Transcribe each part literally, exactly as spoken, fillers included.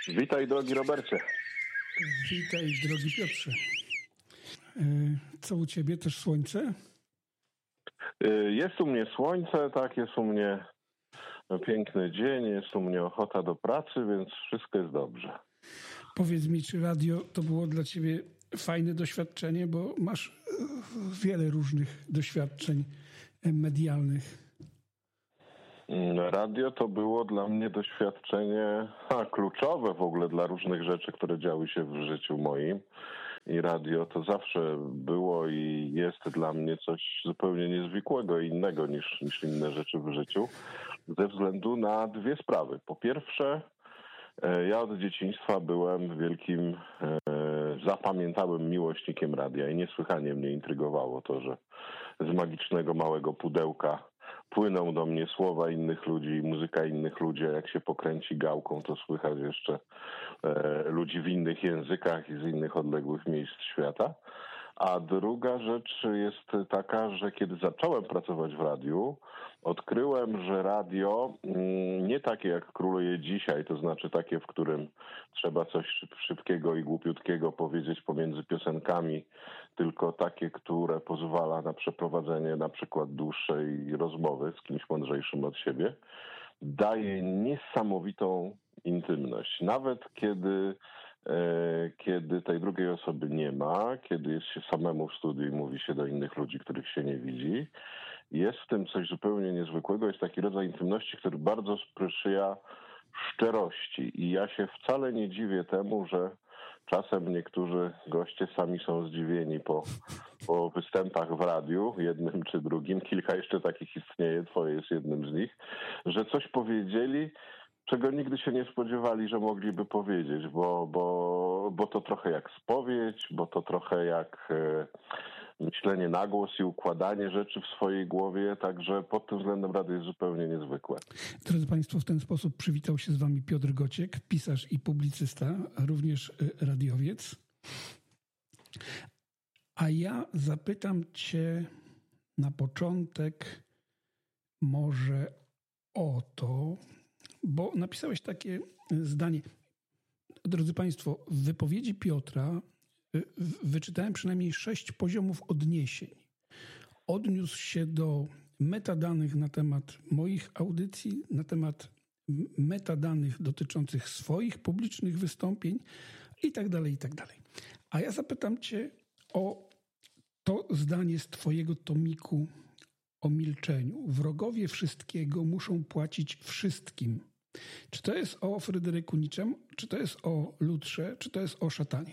Witaj, drogi Robercie. Witaj, drogi Piotrze. Co u ciebie? Też słońce? Jest u mnie słońce, tak, jest u mnie piękny dzień, jest u mnie ochota do pracy, więc wszystko jest dobrze. Powiedz mi, czy radio to było dla ciebie fajne doświadczenie, bo masz wiele różnych doświadczeń medialnych. Radio to było dla mnie doświadczenie ha, kluczowe w ogóle dla różnych rzeczy, które działy się w życiu moim. I radio to zawsze było i jest dla mnie coś zupełnie niezwykłego i innego niż, niż inne rzeczy w życiu, ze względu na dwie sprawy. Po pierwsze, ja od dzieciństwa byłem wielkim, e, zapamiętałym miłośnikiem radia i niesłychanie mnie intrygowało to, że z magicznego małego pudełka płyną do mnie słowa innych ludzi i muzyka innych ludzi, a jak się pokręci gałką, to słychać jeszcze e, ludzi w innych językach i z innych odległych miejsc świata. A druga rzecz jest taka, że kiedy zacząłem pracować w radiu, odkryłem, że radio nie takie jak króluje dzisiaj, to znaczy takie, w którym trzeba coś szybkiego i głupiutkiego powiedzieć pomiędzy piosenkami, tylko takie, które pozwala na przeprowadzenie na przykład dłuższej rozmowy z kimś mądrzejszym od siebie, daje niesamowitą intymność. Nawet kiedy kiedy tej drugiej osoby nie ma, kiedy jest się samemu w studiu i mówi się do innych ludzi, których się nie widzi, jest w tym coś zupełnie niezwykłego. Jest taki rodzaj intymności, który bardzo sprzyja szczerości. I ja się wcale nie dziwię temu, że czasem niektórzy goście sami są zdziwieni po, po występach w radiu, jednym czy drugim. Kilka jeszcze takich istnieje, twoje jest jednym z nich, że coś powiedzieli, czego nigdy się nie spodziewali, że mogliby powiedzieć, bo, bo, bo to trochę jak spowiedź, bo to trochę jak e, myślenie na głos i układanie rzeczy w swojej głowie, także pod tym względem radio jest zupełnie niezwykłe. Drodzy Państwo, w ten sposób przywitał się z Wami Piotr Gociek, pisarz i publicysta, również radiowiec. A ja zapytam Cię na początek może o to, bo napisałeś takie zdanie. Drodzy Państwo, w wypowiedzi Piotra wyczytałem przynajmniej sześć poziomów odniesień. Odniósł się do metadanych na temat moich audycji, na temat metadanych dotyczących swoich publicznych wystąpień i tak dalej, i tak dalej. A ja zapytam Cię o to zdanie z Twojego tomiku o milczeniu. Wrogowie wszystkiego muszą płacić wszystkim. Czy to jest o Fryderyku Nietzschem, czy to jest o Lutrze, czy to jest o szatanie?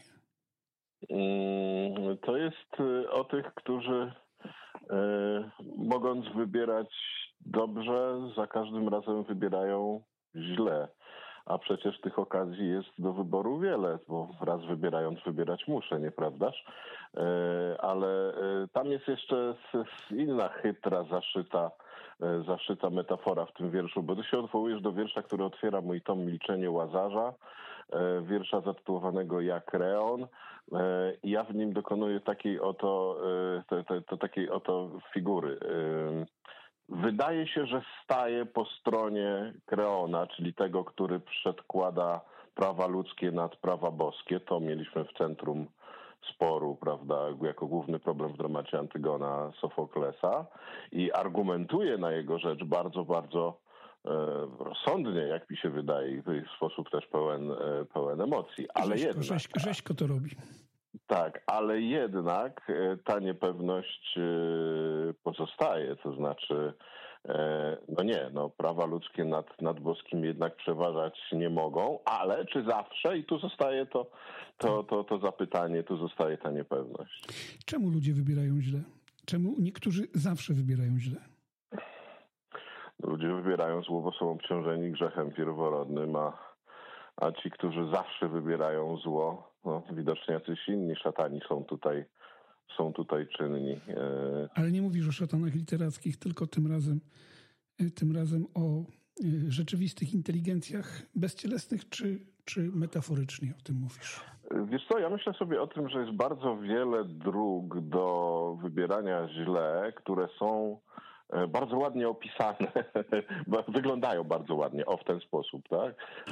To jest o tych, którzy e, mogąc wybierać dobrze, za każdym razem wybierają źle. A przecież tych okazji jest do wyboru wiele, bo raz wybierając wybierać muszę, nieprawdaż? E, ale e, tam jest jeszcze inna chytra, zaszyta, e, zaszyta metafora w tym wierszu, bo ty się odwołujesz do wiersza, który otwiera mój tom Milczenie Łazarza, e, wiersza zatytułowanego Jak Reon. E, I ja w nim dokonuję takiej oto, e, te, te, te, takiej oto figury. E, Wydaje się, że staje po stronie Kreona, czyli tego, który przedkłada prawa ludzkie nad prawa boskie. To mieliśmy w centrum sporu, prawda, jako główny problem w dramacie Antygona Sofoklesa i argumentuje na jego rzecz bardzo, bardzo e, rozsądnie, jak mi się wydaje, w sposób też pełen, e, pełen emocji. Ale Rzeźko, jednak, rzeźko, rzeźko to robi. Tak, ale jednak ta niepewność pozostaje, to znaczy, no nie, no prawa ludzkie nad, nad boskim jednak przeważać nie mogą, ale czy zawsze? I tu zostaje to, to, to, to zapytanie, tu zostaje ta niepewność. Czemu ludzie wybierają źle? Czemu niektórzy zawsze wybierają źle? Ludzie wybierają zło, bo są obciążeni grzechem pierworodnym, a, a ci, którzy zawsze wybierają zło, no, widocznie jacyś inni szatani są tutaj, są tutaj czynni. Ale nie mówisz o szatanach literackich, tylko tym razem, tym razem o rzeczywistych inteligencjach bezcielesnych, czy, czy metaforycznie o tym mówisz? Wiesz co, ja myślę sobie o tym, że jest bardzo wiele dróg do wybierania źle, które są bardzo ładnie opisane, wyglądają bardzo ładnie, o w ten sposób, tak?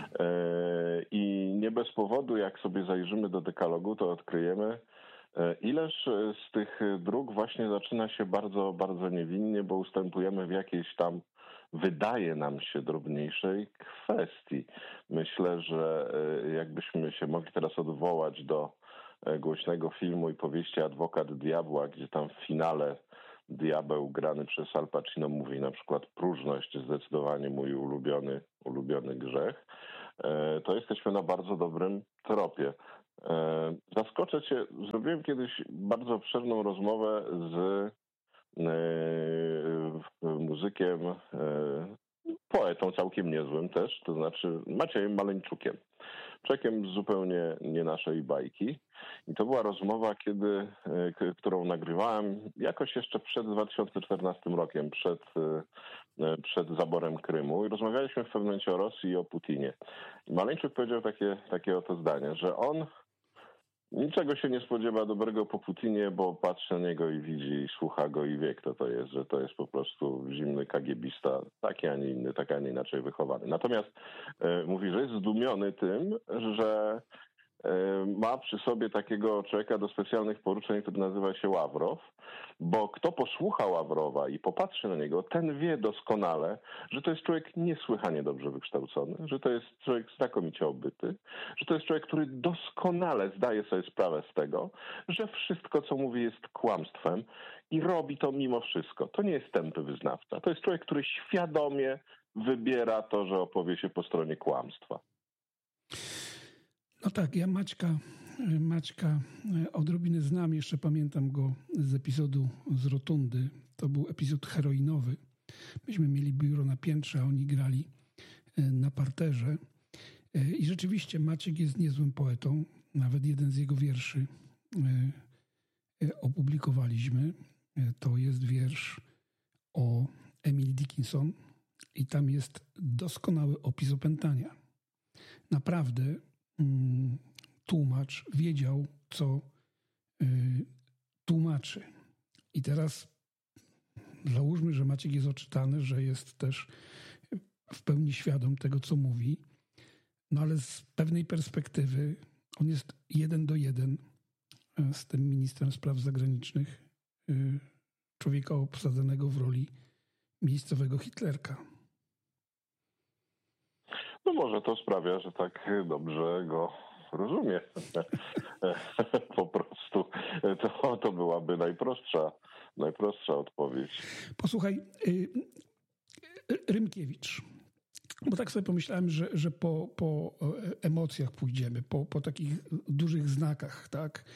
I nie bez powodu, jak sobie zajrzymy do dekalogu, to odkryjemy, ileż z tych dróg właśnie zaczyna się bardzo, bardzo niewinnie, bo ustępujemy w jakiejś tam, wydaje nam się, drobniejszej kwestii. Myślę, że jakbyśmy się mogli teraz odwołać do głośnego filmu i powieści Adwokat Diabła, gdzie tam w finale diabeł grany przez Al Pacino mówi na przykład: próżność, zdecydowanie mój ulubiony, ulubiony grzech, to jesteśmy na bardzo dobrym tropie. Zaskoczę cię, zrobiłem kiedyś bardzo obszerną rozmowę z muzykiem, poetą całkiem niezłym też, to znaczy Maciejem Maleńczukiem. Człowiekiem zupełnie nie naszej bajki. I to była rozmowa, kiedy, którą nagrywałem jakoś jeszcze przed dwa tysiące czternastym rokiem, przed, przed zaborem Krymu. I rozmawialiśmy w pewnym momencie o Rosji i o Putinie. I Maleńczuk powiedział takie, takie oto zdanie, że on niczego się nie spodziewa dobrego po Putinie, bo patrzy na niego i widzi, i słucha go i wie, kto to jest, że to jest po prostu zimny kagiebista, taki, a nie inny, tak, a nie inaczej wychowany. Natomiast e, mówi, że jest zdumiony tym, że e, ma przy sobie takiego człowieka do specjalnych poruczeń, który nazywa się Ławrow, bo kto posłucha Ławrowa i popatrzy na niego, ten wie doskonale, że to jest człowiek niesłychanie dobrze wykształcony, że to jest człowiek znakomicie obyty, że to jest człowiek, który doskonale zdaje sobie sprawę z tego, że wszystko, co mówi, jest kłamstwem i robi to mimo wszystko. To nie jest tępy wyznawca. To jest człowiek, który świadomie wybiera to, że opowie się po stronie kłamstwa. No tak, ja Maćka, Maćka odrobinę znam, jeszcze pamiętam go z epizodu z Rotundy. To był epizod heroinowy. Myśmy mieli biuro na piętrze, a oni grali na parterze. I rzeczywiście Maciek jest niezłym poetą. Nawet jeden z jego wierszy opublikowaliśmy. To jest wiersz o Emily Dickinson i tam jest doskonały opis opętania. Naprawdę tłumacz wiedział, co tłumaczy. I teraz załóżmy, że Maciek jest oczytany, że jest też w pełni świadom tego, co mówi, no ale z pewnej perspektywy on jest jeden do jeden z tym ministrem spraw zagranicznych, człowieka obsadzonego w roli miejscowego Hitlerka. No może to sprawia, że tak dobrze go rozumie. Po prostu to, to byłaby najprostsza, najprostsza odpowiedź. Posłuchaj, Rymkiewicz, bo tak sobie pomyślałem, że, że po, po emocjach pójdziemy, po, po takich dużych znakach, tak?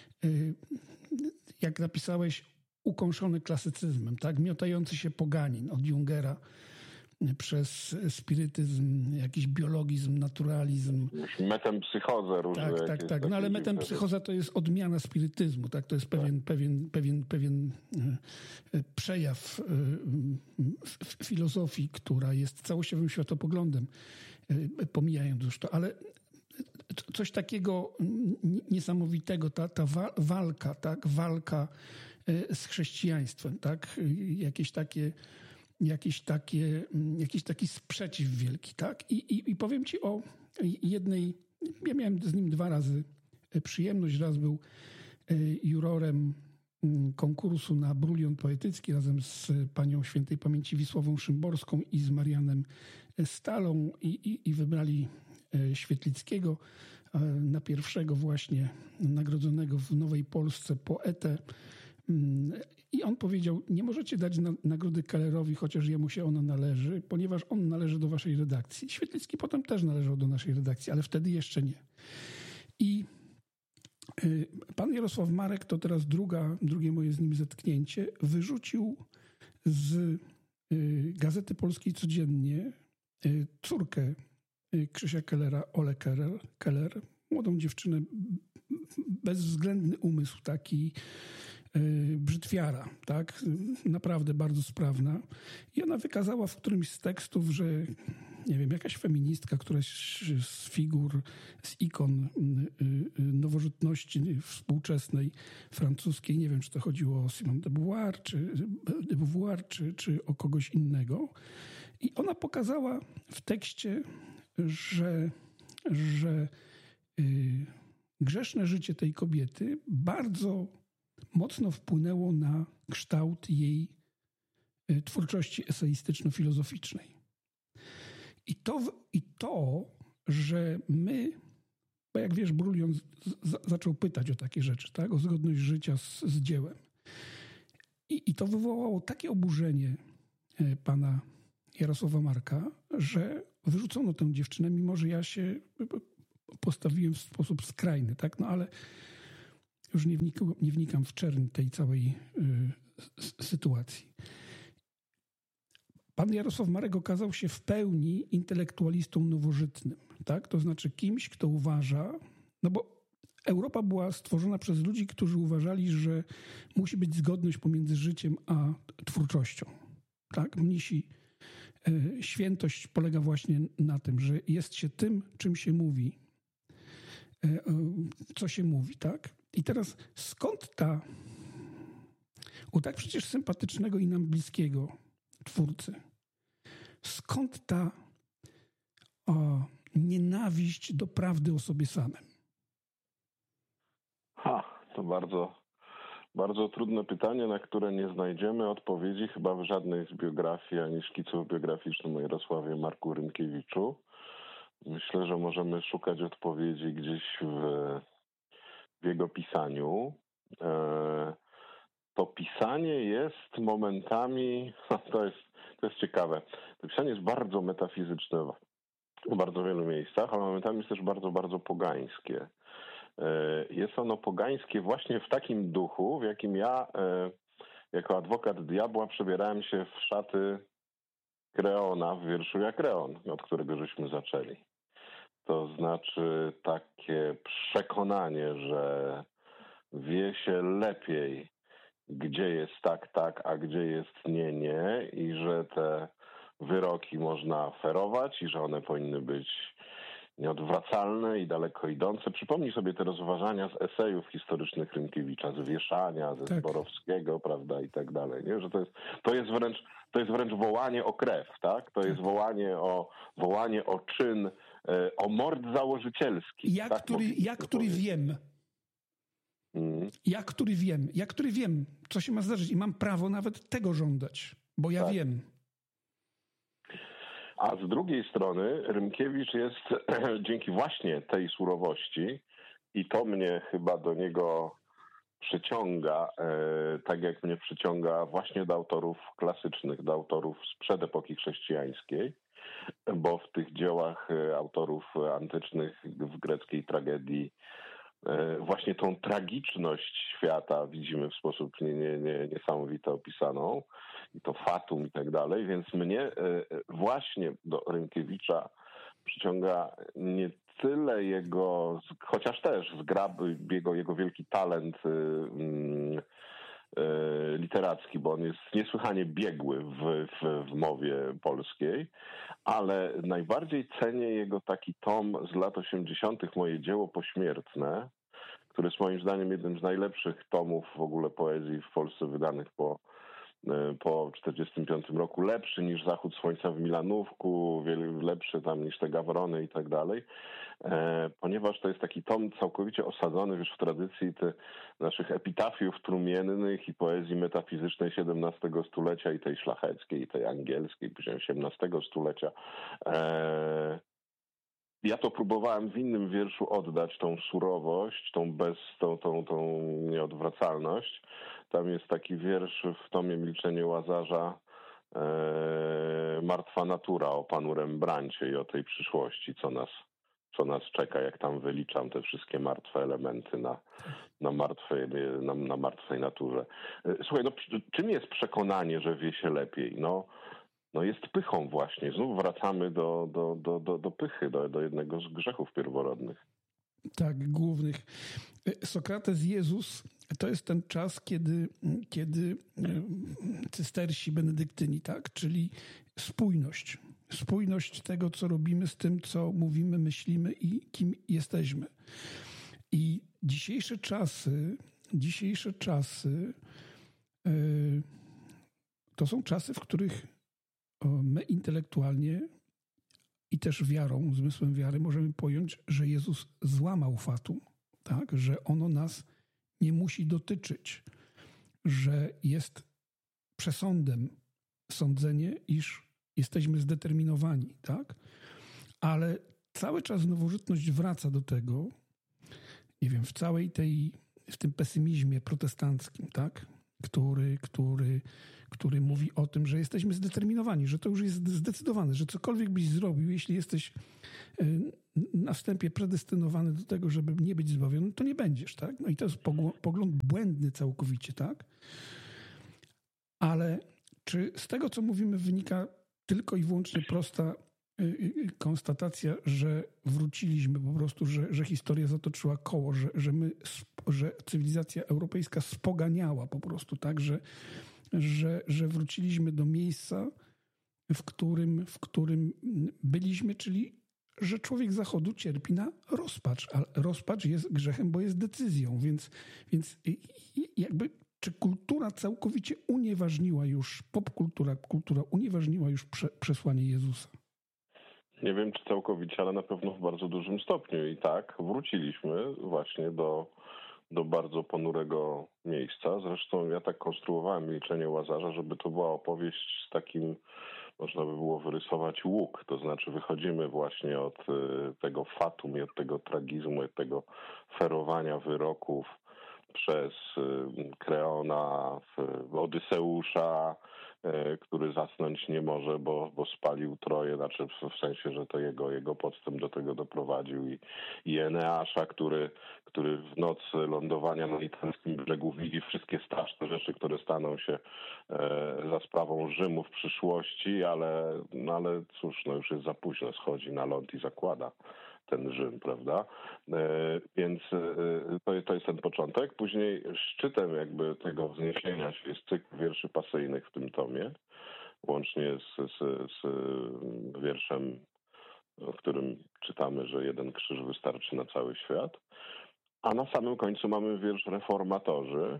Jak napisałeś, ukąszony klasycyzmem, tak? Miotający się poganin od Jungera przez spirytyzm, jakiś biologizm, naturalizm. Metempsychozę różne. Tak, tak, tak. No ale metempsychoza to jest odmiana spirytyzmu, tak? To jest pewien, tak. pewien, pewien, pewien przejaw filozofii, która jest całościowym światopoglądem, pomijając już to, ale coś takiego niesamowitego, ta, ta walka, tak? Walka z chrześcijaństwem, tak? Jakieś takie Jakiś, takie, jakiś taki sprzeciw wielki, tak? I, i, I powiem ci o jednej, ja miałem z nim dwa razy przyjemność. Raz był jurorem konkursu na brulion poetycki razem z panią świętej pamięci Wisławą Szymborską i z Marianem Stalą i, i, i wybrali Świetlickiego na pierwszego właśnie nagrodzonego w Nowej Polsce poetę. I on powiedział, nie możecie dać na, nagrody Kellerowi, chociaż jemu się ona należy, ponieważ on należy do waszej redakcji. Świetlicki potem też należał do naszej redakcji, ale wtedy jeszcze nie. I y, pan Jarosław Marek, to teraz druga, drugie moje z nim zetknięcie, wyrzucił z y, Gazety Polskiej Codziennie y, córkę y, Krzysia Kellera, Ole Keller, Keller, młodą dziewczynę, bezwzględny umysł taki, brzytwiara, tak? Naprawdę bardzo sprawna. I ona wykazała w którymś z tekstów, że nie wiem, jakaś feministka, któraś z figur, z ikon nowożytności współczesnej francuskiej, nie wiem, czy to chodziło o Simone de Beauvoir, czy, de Beauvoir, czy, czy o kogoś innego. I ona pokazała w tekście, że, że grzeszne życie tej kobiety bardzo mocno wpłynęło na kształt jej twórczości eseistyczno-filozoficznej. I to, I to, że my, bo jak wiesz, Brulion z, z, zaczął pytać o takie rzeczy, tak? O zgodność życia z, z dziełem. I, I to wywołało takie oburzenie pana Jarosława Marka, że wyrzucono tę dziewczynę, mimo że ja się postawiłem w sposób skrajny, tak? No ale już nie wnikam, nie wnikam w czerń tej całej y, sytuacji. Pan Jarosław Marek okazał się w pełni intelektualistą nowożytnym, tak? To znaczy kimś, kto uważa, no bo Europa była stworzona przez ludzi, którzy uważali, że musi być zgodność pomiędzy życiem a twórczością, tak? Mnisi, y, świętość polega właśnie na tym, że jest się tym, czym się mówi, y, y, co się mówi, tak? I teraz skąd ta, u tak przecież sympatycznego i nam bliskiego twórcy, skąd ta o, nienawiść do prawdy o sobie samym? Ha, to bardzo, bardzo trudne pytanie, na które nie znajdziemy odpowiedzi chyba w żadnej z biografii, ani szkiców biograficznych o Jarosławie Marku Rynkiewiczu. Myślę, że możemy szukać odpowiedzi gdzieś w, w jego pisaniu. E, to pisanie jest momentami, to jest, to jest ciekawe, to pisanie jest bardzo metafizyczne w bardzo wielu miejscach, ale momentami jest też bardzo, bardzo pogańskie. Jest ono pogańskie właśnie w takim duchu, w jakim ja jako adwokat diabła przebierałem się w szaty Kreona w wierszu Jak Kreon, od którego żeśmy zaczęli. To znaczy takie przekonanie, że wie się lepiej, gdzie jest tak, tak, a gdzie jest nie, nie i że te wyroki można ferować i że one powinny być nieodwracalne i daleko idące. Przypomnij sobie te rozważania z esejów historycznych Rynkiewicza, z Wieszania, ze Tak. Zborowskiego, prawda, i tak dalej. Nie? Że to jest, to jest wręcz, to jest wręcz wołanie o krew, tak? To jest wołanie o, wołanie o czyn, o mord założycielski. Ja, tak który, ja który wiem, mm. ja, który wiem, ja, który wiem, co się ma zdarzyć i mam prawo nawet tego żądać, bo ja tak. wiem. A z drugiej strony Rynkiewicz jest dzięki właśnie tej surowości i to mnie chyba do niego przyciąga, tak jak mnie przyciąga właśnie do autorów klasycznych, do autorów sprzed epoki chrześcijańskiej, bo w tych dziełach autorów antycznych w greckiej tragedii właśnie tą tragiczność świata widzimy w sposób nie, nie, nie, niesamowite opisaną i to fatum i tak dalej, więc mnie właśnie do Rynkiewicza przyciąga nie tyle jego, chociaż też zgrab, jego, jego wielki talent literacki, bo on jest niesłychanie biegły w, w, w mowie polskiej, ale najbardziej cenię jego taki tom z lat osiemdziesiątych, Moje dzieło pośmiertne, który jest moim zdaniem jednym z najlepszych tomów w ogóle poezji w Polsce wydanych po po czterdziestym piątym roku, lepszy niż Zachód Słońca w Milanówku, lepszy tam niż te Gawrony i tak dalej, ponieważ to jest taki tom całkowicie osadzony już w tradycji tych naszych epitafiów trumiennych i poezji metafizycznej siedemnastego stulecia i tej szlacheckiej, i tej angielskiej, później osiemnastego stulecia. Ja to próbowałem w innym wierszu oddać, tą surowość, tą bez, tą, tą, tą nieodwracalność. Tam jest taki wiersz w tomie Milczenie Łazarza, e, Martwa natura, o panu Rembrandcie i o tej przyszłości, co nas, co nas czeka, jak tam wyliczam te wszystkie martwe elementy na, na, martwej, na, na martwej naturze. Słuchaj, no, czym jest przekonanie, że wie się lepiej? No, no jest pychą właśnie. Znów wracamy do, do, do, do, do pychy, do, do jednego z grzechów pierworodnych. tak, głównych. Sokrates, Jezus to jest ten czas, kiedy, kiedy cystersi, benedyktyni, tak, czyli spójność. Spójność tego, co robimy z tym, co mówimy, myślimy i kim jesteśmy. I dzisiejsze czasy, dzisiejsze czasy yy, to są czasy, w których my intelektualnie i też wiarą, zmysłem wiary możemy pojąć, że Jezus złamał fatum, tak? Że ono nas nie musi dotyczyć, że jest przesądem sądzenie, iż jesteśmy zdeterminowani, tak? Ale cały czas nowożytność wraca do tego, nie wiem, w całej tej, w tym pesymizmie protestanckim, tak? Który, który, który mówi o tym, że jesteśmy zdeterminowani, że to już jest zdecydowane, że cokolwiek byś zrobił, jeśli jesteś na wstępie predestynowany do tego, żeby nie być zbawionym, to nie będziesz, tak? No i to jest pogląd błędny całkowicie, tak? Ale czy z tego, co mówimy, wynika tylko i wyłącznie prosta konstatacja, że wróciliśmy po prostu, że, że historia zatoczyła koło, że, że, my, że cywilizacja europejska spoganiała po prostu, tak, że, że, że wróciliśmy do miejsca, w którym, w którym byliśmy, czyli że człowiek Zachodu cierpi na rozpacz, a rozpacz jest grzechem, bo jest decyzją, więc, więc jakby czy kultura całkowicie unieważniła już, popkultura, kultura unieważniła już prze, przesłanie Jezusa? Nie wiem, czy całkowicie, ale na pewno w bardzo dużym stopniu. I tak, wróciliśmy właśnie do, do bardzo ponurego miejsca. Zresztą ja tak konstruowałem Milczenie Łazarza, żeby to była opowieść z takim, można by było wyrysować łuk. To znaczy wychodzimy właśnie od tego fatum i od tego tragizmu, od tego ferowania wyroków przez Kreona, Odyseusza, który zasnąć nie może, bo, bo spalił Troję, znaczy w sensie, że to jego, jego podstęp do tego doprowadził i, i Eneasza, który, który w noc lądowania na litewskim brzegu widzi wszystkie straszne rzeczy, które staną się e, za sprawą Rzymu w przyszłości, ale, no ale cóż, no już jest za późno, schodzi na ląd i zakłada ten Rzym, prawda? E, więc e, to, to jest ten początek. Później szczytem jakby tego wzniesienia się jest cykl wierszy pasyjnych w tym tomie, łącznie z, z, z wierszem, w którym czytamy, że jeden krzyż wystarczy na cały świat. A na samym końcu mamy wiersz Reformatorzy,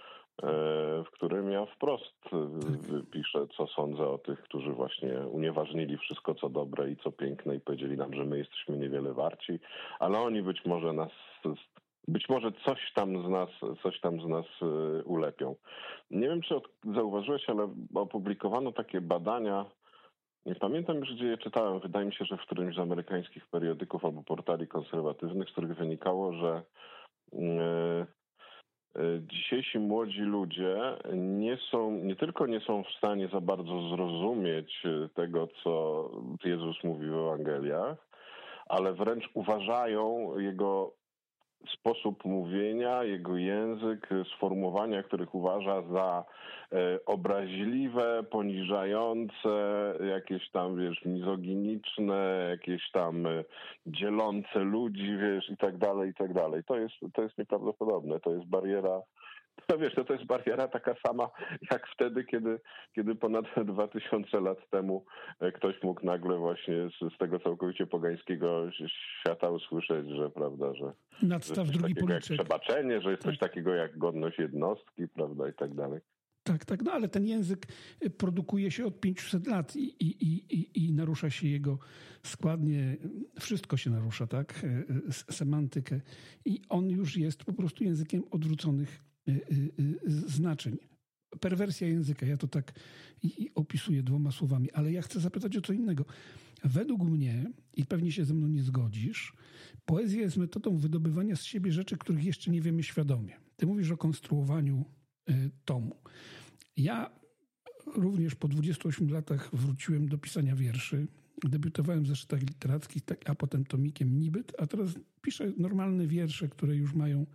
w którym ja wprost piszę, co sądzę o tych, którzy właśnie unieważnili wszystko, co dobre i co piękne i powiedzieli nam, że my jesteśmy niewiele warci, ale oni być może nas, być może coś tam z nas, coś tam z nas ulepią. Nie wiem, czy zauważyłeś, ale opublikowano takie badania, nie pamiętam już, gdzie je czytałem, wydaje mi się, że w którymś z amerykańskich periodyków albo portali konserwatywnych, z których wynikało, że yy, dzisiejsi młodzi ludzie nie są, nie tylko nie są w stanie za bardzo zrozumieć tego, co Jezus mówi w Ewangeliach, ale wręcz uważają jego sposób mówienia, jego język, sformułowania, których uważa za e, obraźliwe, poniżające, jakieś tam, wiesz, mizoginiczne, jakieś tam e, dzielące ludzi, wiesz, i tak dalej, i tak dalej. To jest, to jest nieprawdopodobne. To jest bariera. No wiesz, to, to jest bariera taka sama jak wtedy, kiedy, kiedy ponad dwa tysiące lat temu ktoś mógł nagle właśnie z, z tego całkowicie pogańskiego świata usłyszeć, że prawda, że, Nadstaw że jest coś drugi takiego jak policzek. przebaczenie, że jest Tak. coś takiego jak godność jednostki, prawda, i tak dalej. Tak, tak, no ale ten język produkuje się od pięciuset lat i, i, i, i narusza się jego składnie, wszystko się narusza, tak, semantykę i on już jest po prostu językiem odwróconych znaczeń. Perwersja języka, ja to tak opisuję dwoma słowami, ale ja chcę zapytać o co innego. Według mnie, i pewnie się ze mną nie zgodzisz, poezja jest metodą wydobywania z siebie rzeczy, których jeszcze nie wiemy świadomie. Ty mówisz o konstruowaniu tomu. Ja również po dwudziestu ośmiu latach wróciłem do pisania wierszy. Debiutowałem w zeszytach literackich, a potem tomikiem Nibyt, a teraz piszę normalne wiersze, które już mają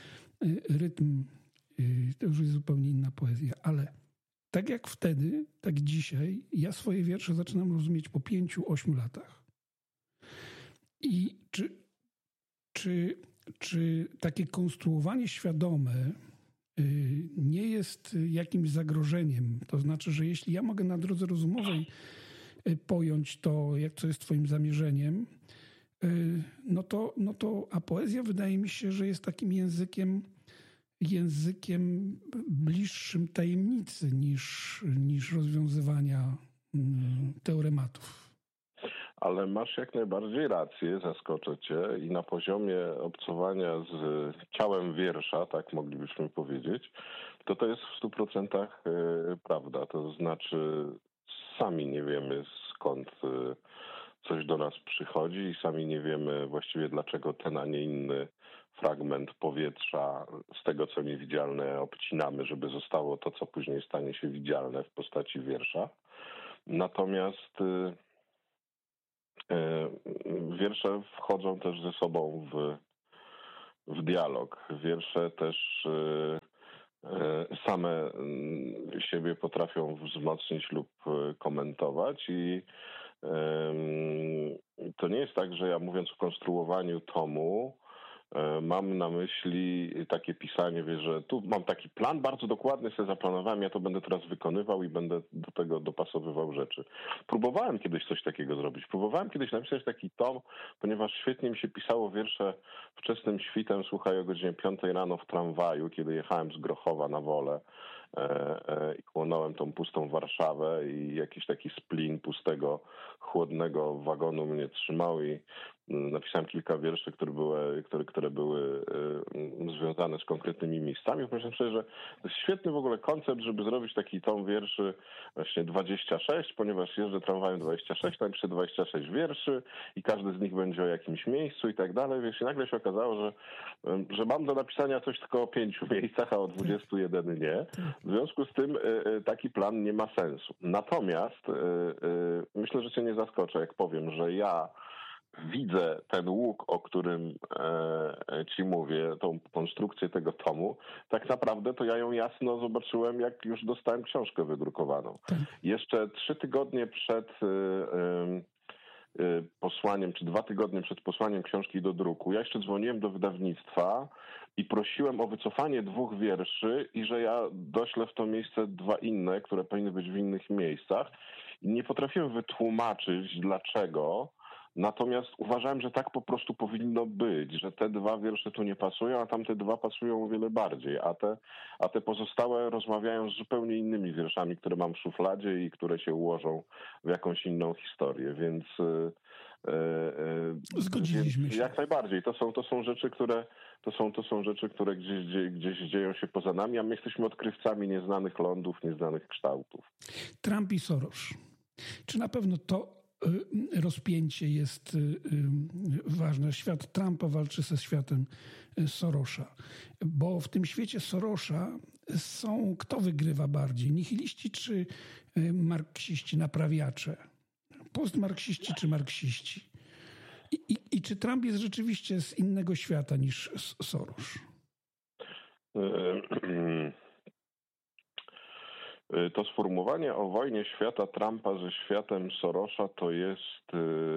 rytm. To już jest zupełnie inna poezja, ale tak jak wtedy, tak dzisiaj, ja swoje wiersze zaczynam rozumieć po pięciu, ośmiu latach. I czy, czy, czy takie konstruowanie świadome nie jest jakimś zagrożeniem? To znaczy, że jeśli ja mogę na drodze rozumowej pojąć to, jak to jest twoim zamierzeniem, no to, no to a poezja wydaje mi się, że jest takim językiem, językiem bliższym tajemnicy niż, niż rozwiązywania teorematów. Ale masz jak najbardziej rację, zaskoczę cię i na poziomie obcowania z ciałem wiersza, tak moglibyśmy powiedzieć, to to jest w stu procentach prawda. To znaczy sami nie wiemy skąd coś do nas przychodzi i sami nie wiemy właściwie dlaczego ten, a nie inny fragment powietrza z tego, co niewidzialne, obcinamy, żeby zostało to, co później stanie się widzialne w postaci wiersza. Natomiast wiersze wchodzą też ze sobą w, w dialog. Wiersze też same siebie potrafią wzmocnić lub komentować i to nie jest tak, że ja mówiąc o konstruowaniu tomu mam na myśli takie pisanie, wiesz, że tu mam taki plan, bardzo dokładny sobie zaplanowałem, ja to będę teraz wykonywał i będę do tego dopasowywał rzeczy. Próbowałem kiedyś coś takiego zrobić. Próbowałem kiedyś napisać taki tom, ponieważ świetnie mi się pisało wiersze wczesnym świtem, słuchaj, o godzinie piątej rano w tramwaju, kiedy jechałem z Grochowa na Wolę i chłonąłem tą pustą Warszawę i jakiś taki splin pustego, chłodnego wagonu mnie trzymał i napisałem kilka wierszy, które były, które, które były związane z konkretnymi miejscami. Myślę sobie, że to jest świetny w ogóle koncept, żeby zrobić taki tom wierszy właśnie dwadzieścia sześć, ponieważ jeżdżę tramwajem dwadzieścia sześć, napiszę dwadzieścia sześć wierszy i każdy z nich będzie o jakimś miejscu i tak dalej. Wiesz, i nagle się okazało, że, że mam do napisania coś tylko o pięciu miejscach, a o dwudziestu jeden nie. W związku z tym taki plan nie ma sensu. Natomiast myślę, że cię nie zaskoczę, jak powiem, że ja widzę ten łuk, o którym e, ci mówię, tą konstrukcję tego tomu, tak naprawdę to ja ją jasno zobaczyłem, jak już dostałem książkę wydrukowaną. Tak. Jeszcze trzy tygodnie przed e, e, posłaniem, czy dwa tygodnie przed posłaniem książki do druku, ja jeszcze dzwoniłem do wydawnictwa i prosiłem o wycofanie dwóch wierszy i że ja doślę w to miejsce dwa inne, które powinny być w innych miejscach. I nie potrafiłem wytłumaczyć, dlaczego. Natomiast uważałem, że tak po prostu powinno być, że te dwa wiersze tu nie pasują, a tamte dwa pasują o wiele bardziej, a te, a te pozostałe rozmawiają z zupełnie innymi wierszami, które mam w szufladzie i które się ułożą w jakąś inną historię, więc e, e, zgodziliśmy więc się. Jak najbardziej. To są, to są rzeczy, które to są, to są rzeczy, które gdzieś, gdzieś dzieją się poza nami, a my jesteśmy odkrywcami nieznanych lądów, nieznanych kształtów. Trump i Soros. Czy na pewno to rozpięcie jest ważne? Świat Trumpa walczy ze światem Sorosza. Bo w tym świecie Sorosza są, kto wygrywa bardziej? Nihiliści czy marksiści, naprawiacze? Postmarksiści czy marksiści? I, i, i czy Trump jest rzeczywiście z innego świata niż Soros? To sformułowanie o wojnie świata Trumpa ze światem Sorosza to jest,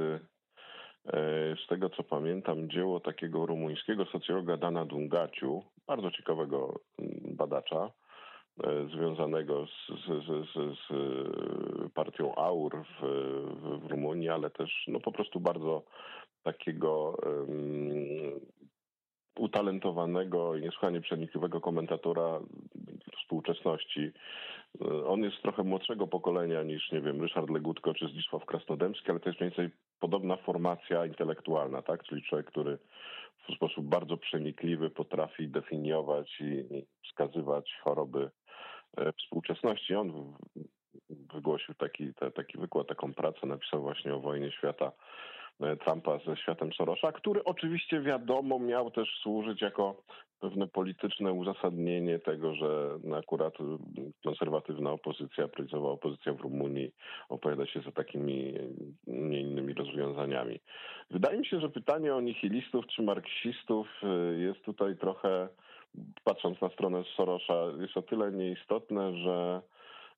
z tego co pamiętam, dzieło takiego rumuńskiego socjologa Dana Dungaciu, bardzo ciekawego badacza, związanego z, z, z, z partią AUR w, w Rumunii, ale też no, po prostu bardzo takiego um, utalentowanego i niesłychanie przenikliwego komentatora współczesności. On jest trochę młodszego pokolenia niż, nie wiem, Ryszard Legutko czy Zdzisław Krasnodębski, ale to jest mniej więcej podobna formacja intelektualna, tak? Czyli człowiek, który w sposób bardzo przenikliwy potrafi definiować i wskazywać choroby współczesności. On wygłosił taki, taki wykład, taką pracę, napisał właśnie o wojnie świata Trumpa ze światem Sorosza, który oczywiście wiadomo miał też służyć jako pewne polityczne uzasadnienie tego, że akurat konserwatywna opozycja, prawicowa opozycja w Rumunii opowiada się za takimi, nie innymi rozwiązaniami. Wydaje mi się, że pytanie o nihilistów czy marksistów jest tutaj trochę, patrząc na stronę Sorosza, jest o tyle nieistotne, że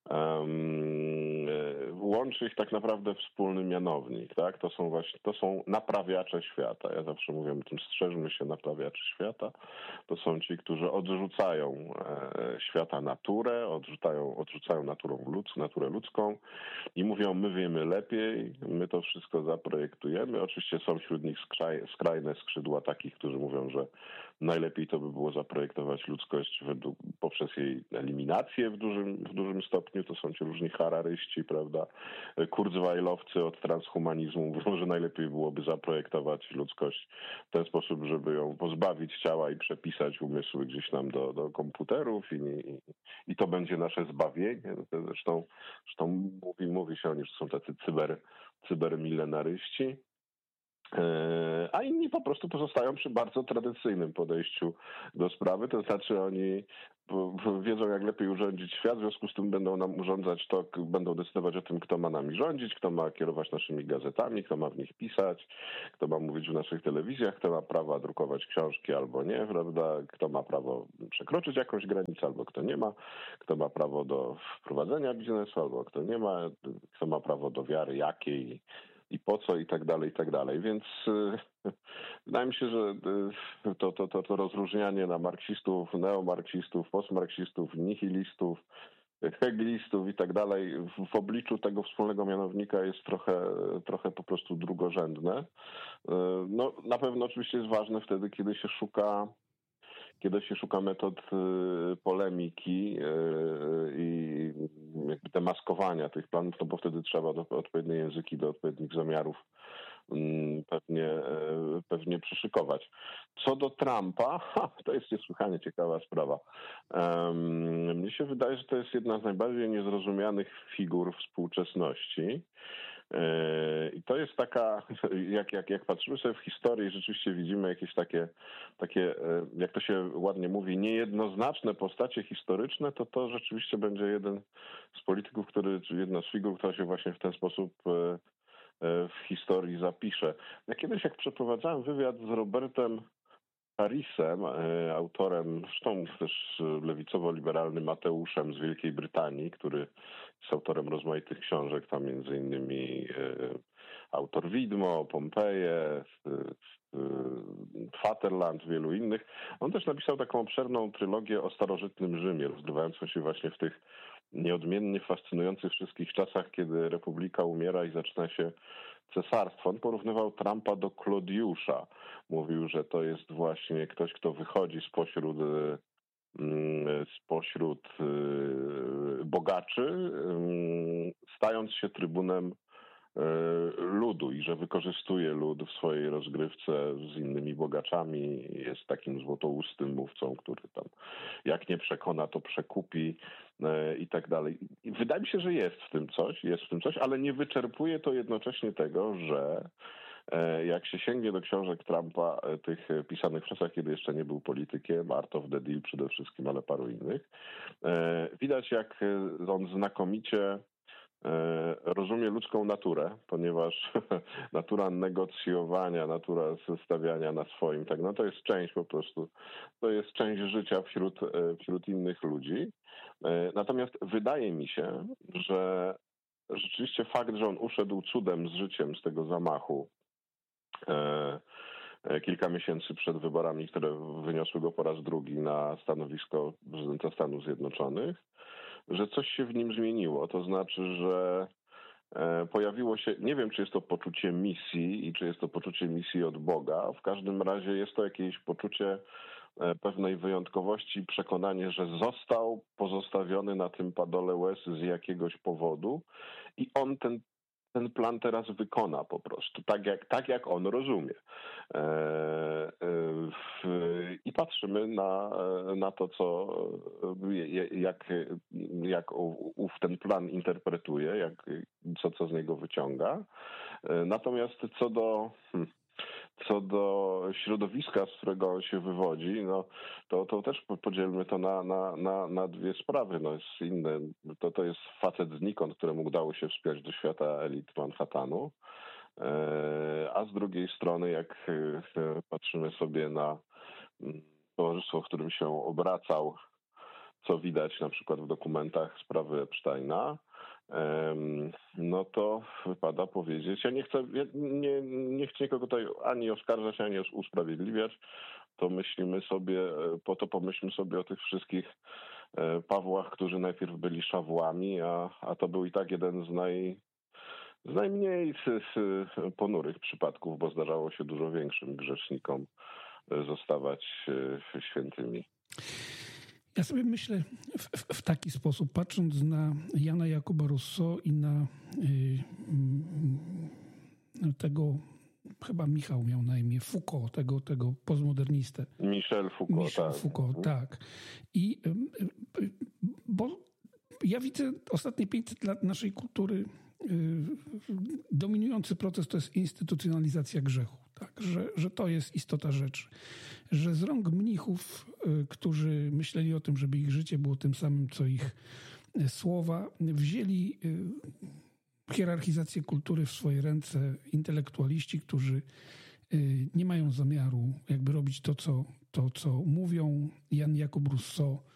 Łączy ich tak naprawdę wspólny mianownik, tak? To są właśnie, to są naprawiacze świata. Ja zawsze mówię o tym, strzeżmy się naprawiaczy świata. To są ci, którzy odrzucają świata naturę, odrzucają, odrzucają naturę, ludz, naturę ludzką i mówią, my wiemy lepiej, my to wszystko zaprojektujemy. Oczywiście są wśród nich skraj, skrajne skrzydła takich, którzy mówią, że najlepiej to by było zaprojektować ludzkość według, poprzez jej eliminację w dużym, w dużym stopniu. To są ci różni hararyści, prawda? Kurzweilowcy od transhumanizmu mówią, że najlepiej byłoby zaprojektować ludzkość w ten sposób, żeby ją pozbawić ciała i przepisać umysły gdzieś tam do, do komputerów i, i, i to będzie nasze zbawienie. Zresztą, zresztą mówi, mówi się o nich, że są tacy cyber, cybermilenaryści. A inni po prostu pozostają przy bardzo tradycyjnym podejściu do sprawy, to znaczy oni wiedzą, jak lepiej urządzić świat, w związku z tym będą nam urządzać to, będą decydować o tym, kto ma nami rządzić, kto ma kierować naszymi gazetami, kto ma w nich pisać, kto ma mówić w naszych telewizjach, kto ma prawo drukować książki albo nie, prawda, kto ma prawo przekroczyć jakąś granicę albo kto nie ma, kto ma prawo do wprowadzenia biznesu albo kto nie ma, kto ma prawo do wiary jakiej i po co i tak dalej, i tak dalej. Więc y, wydaje mi się, że y, to, to, to, to rozróżnianie na marksistów, neomarksistów, postmarksistów, nihilistów, hegelistów i tak dalej w, w obliczu tego wspólnego mianownika jest trochę, trochę po prostu drugorzędne. Y, no, na pewno oczywiście jest ważne wtedy, kiedy się szuka kiedy się szuka metod polemiki i jakby demaskowania tych planów, no bo wtedy trzeba do, odpowiednie języki do odpowiednich zamiarów pewnie, pewnie przyszykować. Co do Trumpa, ha, to jest niesłychanie ciekawa sprawa. Um, mnie się wydaje, że to jest jedna z najbardziej niezrozumianych figur współczesności. I to jest taka, jak, jak, jak patrzymy sobie w historii, rzeczywiście widzimy jakieś takie, takie, jak to się ładnie mówi, niejednoznaczne postacie historyczne, to to rzeczywiście będzie jeden z polityków, który, czy jedna z figur, która się właśnie w ten sposób w historii zapisze. Ja kiedyś, jak przeprowadzałem wywiad z Robertem Harrisem, autorem, zresztą też lewicowo-liberalnym Mateuszem z Wielkiej Brytanii, który jest autorem rozmaitych książek, tam między innymi autor Widmo, Pompeje, Vaterland, wielu innych. On też napisał taką obszerną trylogię o starożytnym Rzymie, rozgrywającą się właśnie w tych nieodmiennie fascynujących wszystkich czasach, kiedy republika umiera i zaczyna się cesarstwo. On porównywał Trumpa do Klodiusza. Mówił, że to jest właśnie ktoś, kto wychodzi spośród, spośród bogaczy, stając się trybunem ludu i że wykorzystuje lud w swojej rozgrywce z innymi bogaczami. Jest takim złotoustym mówcą, który tam jak nie przekona, to przekupi i tak dalej. I wydaje mi się, że jest w tym coś, jest w tym coś, ale nie wyczerpuje to jednocześnie tego, że jak się sięgnie do książek Trumpa, tych pisanych w czasach, kiedy jeszcze nie był politykiem, Art of the Deal przede wszystkim, ale paru innych, widać, jak on znakomicie rozumie ludzką naturę, ponieważ natura negocjowania, natura stawiania na swoim, tak, no to jest część po prostu, to jest część życia wśród, wśród innych ludzi. Natomiast wydaje mi się, że rzeczywiście fakt, że on uszedł cudem z życiem z tego zamachu kilka miesięcy przed wyborami, które wyniosły go po raz drugi na stanowisko prezydenta Stanów Zjednoczonych, że coś się w nim zmieniło. To znaczy, że pojawiło się, nie wiem, czy jest to poczucie misji i czy jest to poczucie misji od Boga. W każdym razie jest to jakieś poczucie pewnej wyjątkowości, przekonanie, że został pozostawiony na tym padole łez z jakiegoś powodu i on ten ten plan teraz wykona po prostu, tak jak, tak jak on rozumie. E, e, w, I patrzymy na, na to, co, jak, jak ów ten plan interpretuje, jak, co, co z niego wyciąga. E, natomiast co do... Hmm, Co do środowiska, z którego on się wywodzi, no to, to też podzielmy to na, na, na, na dwie sprawy. No jest inne, to, to jest facet znikąd, któremu udało się wspiąć do świata elit Manhattanu, a z drugiej strony, jak patrzymy sobie na towarzystwo, w którym się obracał co widać na przykład w dokumentach sprawy Epsteina, no to wypada powiedzieć, ja nie chcę, ja nie, nie chcę nikogo tutaj ani oskarżać, ani usprawiedliwiać, to myślimy sobie, po to pomyślmy sobie o tych wszystkich Pawłach, którzy najpierw byli Szawłami, a, a to był i tak jeden z naj, z najmniej z, z ponurych przypadków, bo zdarzało się dużo większym grzesznikom zostawać świętymi. Ja sobie myślę w, w taki sposób, patrząc na Jana Jakuba Rousseau i na y, tego, chyba Michał miał na imię, Foucault, tego, tego postmodernistę. Michel Foucault, Michel tak. Foucault, tak. I y, y, bo ja widzę ostatnie pięćset lat naszej kultury, dominujący proces to jest instytucjonalizacja grzechu. Tak? Że, że to jest istota rzeczy. Że z rąk mnichów, którzy myśleli o tym, żeby ich życie było tym samym, co ich słowa, wzięli hierarchizację kultury w swoje ręce intelektualiści, którzy nie mają zamiaru jakby robić to, co, to, co mówią. Jan Jakub Rousseau